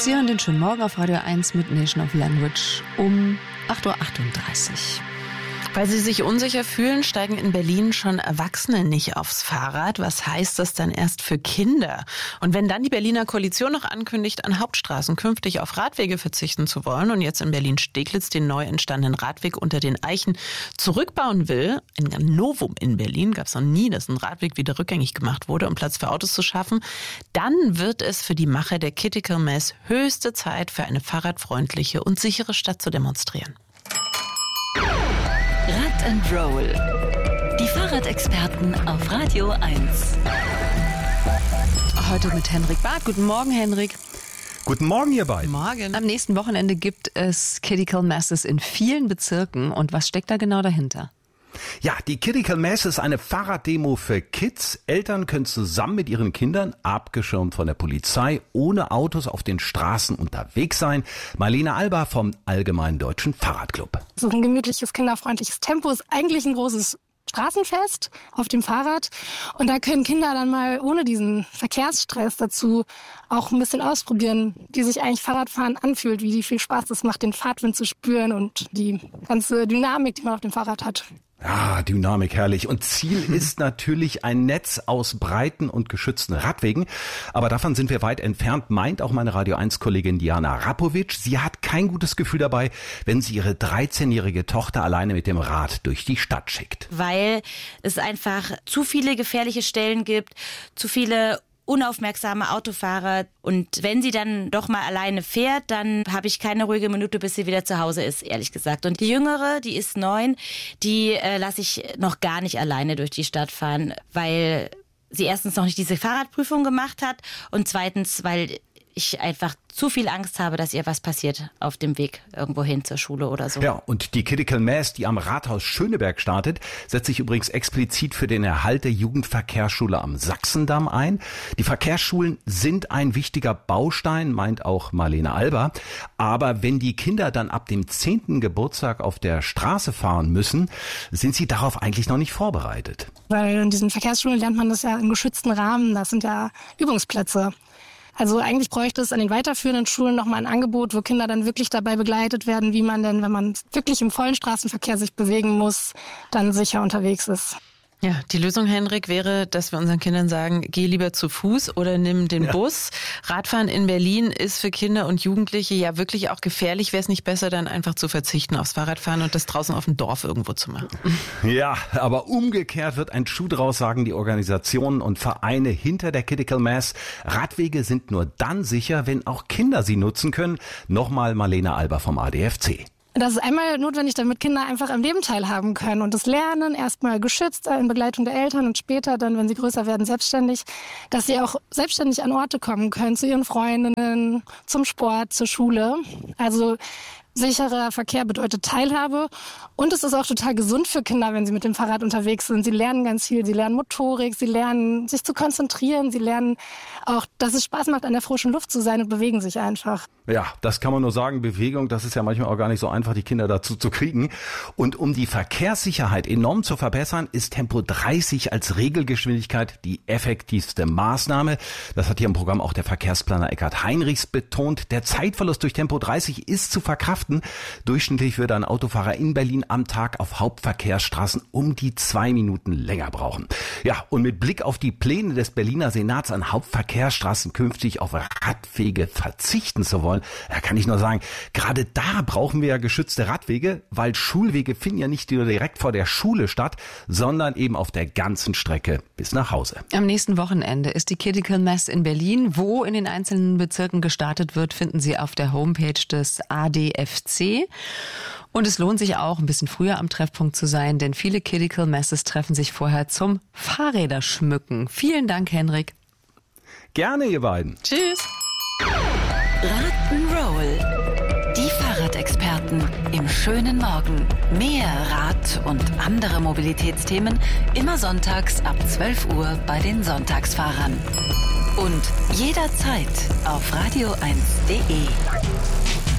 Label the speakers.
Speaker 1: Sie hören den schönen Morgen auf Radio 1 mit Nation of Language um 8.38 Uhr.
Speaker 2: Weil sie sich unsicher fühlen, steigen in Berlin schon Erwachsene nicht aufs Fahrrad. Was heißt das dann erst für Kinder? Und wenn dann die Berliner Koalition noch ankündigt, an Hauptstraßen künftig auf Radwege verzichten zu wollen und jetzt in Berlin-Steglitz den neu entstandenen Radweg unter den Eichen zurückbauen will, ein Novum in Berlin, gab es noch nie, dass ein Radweg wieder rückgängig gemacht wurde, um Platz für Autos zu schaffen, dann wird es für die Macher der Critical Mass höchste Zeit, für eine fahrradfreundliche und sichere Stadt zu demonstrieren.
Speaker 3: Rad and Roll. Die Fahrradexperten auf Radio 1.
Speaker 1: Heute mit Henrik Barth. Guten Morgen, Henrik.
Speaker 4: Guten Morgen, ihr beiden.
Speaker 1: Morgen. Am nächsten Wochenende gibt es Critical Masses in vielen Bezirken. Und was steckt da genau dahinter?
Speaker 4: Ja, die Critical Mass ist eine Fahrraddemo für Kids. Eltern können zusammen mit ihren Kindern, abgeschirmt von der Polizei, ohne Autos auf den Straßen unterwegs sein. Marlene Alba vom Allgemeinen Deutschen Fahrradclub.
Speaker 5: So ein gemütliches, kinderfreundliches Tempo ist eigentlich ein großes Straßenfest auf dem Fahrrad. Und da können Kinder dann mal ohne diesen Verkehrsstress dazu auch ein bisschen ausprobieren, wie sich eigentlich Fahrradfahren anfühlt, wie viel Spaß das macht, den Fahrtwind zu spüren und die ganze Dynamik, die man auf dem Fahrrad hat.
Speaker 4: Ja, Dynamik, herrlich. Und Ziel ist natürlich ein Netz aus breiten und geschützten Radwegen. Aber davon sind wir weit entfernt, meint auch meine Radio 1-Kollegin Diana Rapowitsch. Sie hat kein gutes Gefühl dabei, wenn sie ihre 13-jährige Tochter alleine mit dem Rad durch die Stadt schickt.
Speaker 6: Weil es einfach zu viele gefährliche Stellen gibt, zu viele unaufmerksame Autofahrer. Und wenn sie dann doch mal alleine fährt, dann habe ich keine ruhige Minute, bis sie wieder zu Hause ist, ehrlich gesagt. Und die Jüngere, die ist 9, die lasse ich noch gar nicht alleine durch die Stadt fahren, weil sie erstens noch nicht diese Fahrradprüfung gemacht hat und zweitens, weil ich einfach zu viel Angst habe, dass ihr was passiert auf dem Weg irgendwo hin zur Schule oder so.
Speaker 4: Ja, und die Critical Mass, die am Rathaus Schöneberg startet, setzt sich übrigens explizit für den Erhalt der Jugendverkehrsschule am Sachsendamm ein. Die Verkehrsschulen sind ein wichtiger Baustein, meint auch Marlene Alba. Aber wenn die Kinder dann ab dem 10. Geburtstag auf der Straße fahren müssen, sind sie darauf eigentlich noch nicht vorbereitet.
Speaker 5: Weil in diesen Verkehrsschulen lernt man das ja im geschützten Rahmen, das sind ja Übungsplätze. Also eigentlich bräuchte es an den weiterführenden Schulen nochmal ein Angebot, wo Kinder dann wirklich dabei begleitet werden, wie man denn, wenn man wirklich im vollen Straßenverkehr sich bewegen muss, dann sicher unterwegs ist.
Speaker 2: Ja, die Lösung, Henrik, wäre, dass wir unseren Kindern sagen, geh lieber zu Fuß oder nimm den Bus. Radfahren in Berlin ist für Kinder und Jugendliche ja wirklich auch gefährlich. Wäre es nicht besser, dann einfach zu verzichten aufs Fahrradfahren und das draußen auf dem Dorf irgendwo zu machen?
Speaker 4: Ja, aber umgekehrt wird ein Schuh draus, sagen die Organisationen und Vereine hinter der Critical Mass. Radwege sind nur dann sicher, wenn auch Kinder sie nutzen können. Nochmal Marlene Alba vom ADFC.
Speaker 5: Das ist einmal notwendig, damit Kinder einfach am Leben teilhaben können und das Lernen erstmal geschützt in Begleitung der Eltern und später dann, wenn sie größer werden, selbstständig, dass sie auch selbstständig an Orte kommen können, zu ihren Freundinnen, zum Sport, zur Schule. Also sicherer Verkehr bedeutet Teilhabe und es ist auch total gesund für Kinder, wenn sie mit dem Fahrrad unterwegs sind. Sie lernen ganz viel, sie lernen Motorik, sie lernen sich zu konzentrieren, sie lernen auch, dass es Spaß macht, an der frischen Luft zu sein und bewegen sich einfach.
Speaker 4: Ja, das kann man nur sagen, Bewegung, das ist ja manchmal auch gar nicht so einfach, die Kinder dazu zu kriegen. Und um die Verkehrssicherheit enorm zu verbessern, ist Tempo 30 als Regelgeschwindigkeit die effektivste Maßnahme. Das hat hier im Programm auch der Verkehrsplaner Eckhard Heinrichs betont. Der Zeitverlust durch Tempo 30 ist zu verkraften. Durchschnittlich würde ein Autofahrer in Berlin am Tag auf Hauptverkehrsstraßen um die 2 Minuten länger brauchen. Ja, und mit Blick auf die Pläne des Berliner Senats an Hauptverkehrsstraßen künftig auf Radwege verzichten zu wollen, da kann ich nur sagen, gerade da brauchen wir ja geschützte Radwege, weil Schulwege finden ja nicht nur direkt vor der Schule statt, sondern eben auf der ganzen Strecke bis nach Hause.
Speaker 1: Am nächsten Wochenende ist die Critical Mass in Berlin. Wo in den einzelnen Bezirken gestartet wird, finden Sie auf der Homepage des ADFC. Und es lohnt sich auch, ein bisschen früher am Treffpunkt zu sein, denn viele Critical Masses treffen sich vorher zum Fahrräderschmücken. Vielen Dank, Henrik.
Speaker 4: Gerne, ihr beiden.
Speaker 2: Tschüss.
Speaker 3: Rock'n'Roll. Die Fahrradexperten im schönen Morgen. Mehr Rad- und andere Mobilitätsthemen immer sonntags ab 12 Uhr bei den Sonntagsfahrern. Und jederzeit auf radio1.de.